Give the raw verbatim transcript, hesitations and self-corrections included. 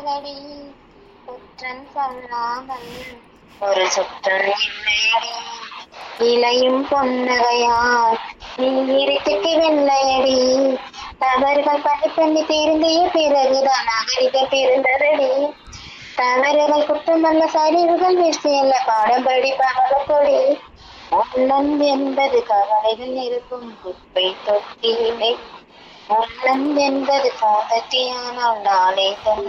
அடி குற்றம் சொல்லாமல் ஒரு சுற்றம் இல்லையடி இலையும் பொன்னகையால் நீ இருட்டுக்கு வெள்ளையடி தவறுகள் பண்ணி பண்ணி திருந்திய பிறகுதான் நாகரிகம் பிறந்ததடி தவறுகள் குற்றமல்ல சரிவுகள் வீழ்ச்சியல்ல பாடம் படி பகலப்பொடி உள்ளம் என்பது கவலைகள் இருக்கும் குப்பை தொட்டியிலே உள்ளம் என்பது காதத்தியானால் நாளை